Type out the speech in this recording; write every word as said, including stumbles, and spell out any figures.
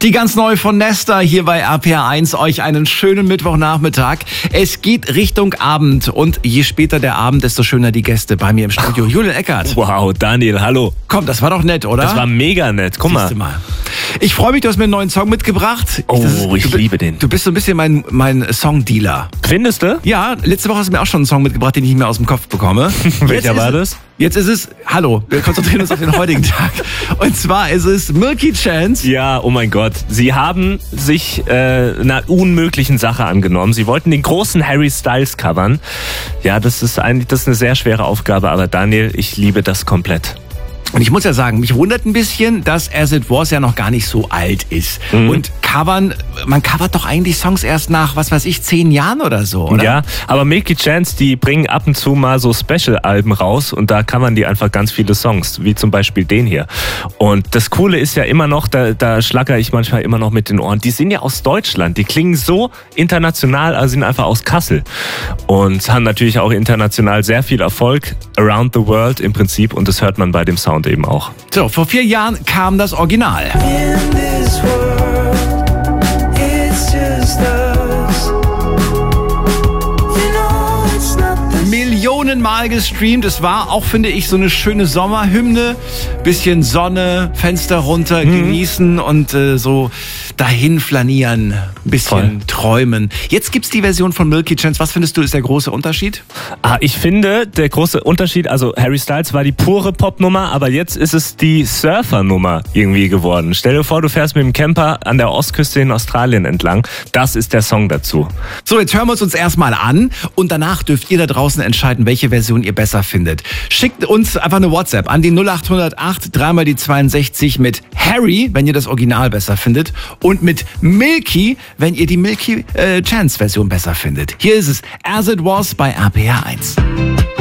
Die ganz neue von Nesta hier bei R P R eins. Euch einen schönen Mittwochnachmittag. Es geht Richtung Abend und je später der Abend, desto schöner die Gäste bei mir im Studio. Julian Eckert. Wow, Daniel, hallo. Komm, das war doch nett, oder? Das war mega nett. Guck mal. mal. Ich freue mich, du hast mir einen neuen Song mitgebracht. Oh, ist, ich du, liebe den. Du bist so ein bisschen mein, mein Songdealer. Findest du? Ja, letzte Woche hast du mir auch schon einen Song mitgebracht, den ich nicht mehr aus dem Kopf bekomme. Welcher war das? Jetzt ist es, hallo, wir konzentrieren uns auf den heutigen Tag. Und zwar ist es Milky Chance. Ja, oh mein Gott. Sie haben sich äh, einer unmöglichen Sache angenommen. Sie wollten den großen Harry Styles covern. Ja, das ist eigentlich das ist eine sehr schwere Aufgabe, aber Daniel, ich liebe das komplett. Und ich muss ja sagen, mich wundert ein bisschen, dass As It Was ja noch gar nicht so alt ist. Mhm. Und covern, man covert doch eigentlich Songs erst nach, was weiß ich, zehn Jahren oder so, oder? Ja, aber Milky Chance, die bringen ab und zu mal so Special-Alben raus und da covern die einfach ganz viele Songs, wie zum Beispiel den hier. Und das Coole ist ja immer noch, da, da schlackere ich manchmal immer noch mit den Ohren, die sind ja aus Deutschland, die klingen so international, also sind einfach aus Kassel. Und haben natürlich auch international sehr viel Erfolg, around the world im Prinzip, und das hört man bei dem Sound eben auch. So, vor vier Jahren kam das Original. Millionenmal gestreamt. Es war auch, finde ich, so eine schöne Sommerhymne. Bisschen Sonne, Fenster runter, mhm. genießen und äh, so dahin flanieren. Ein bisschen Voll. träumen. Jetzt gibt's die Version von Milky Chance. Was findest du, ist der große Unterschied? Ah, ich finde, der große Unterschied, also Harry Styles war die pure Popnummer, aber jetzt ist es die Surfernummer irgendwie geworden. Stell dir vor, du fährst mit dem Camper an der Ostküste in Australien entlang. Das ist der Song dazu. So, jetzt hören wir es uns erstmal an und danach dürft ihr da draußen entscheiden, welche Version ihr besser findet. Schickt uns einfach eine WhatsApp an die null acht null acht, dreimal die zweiundsechzig mit Harry, wenn ihr das Original besser findet, und mit Milky, wenn ihr die Milky äh, Chance Version besser findet. Hier ist es As It Was bei R P R eins.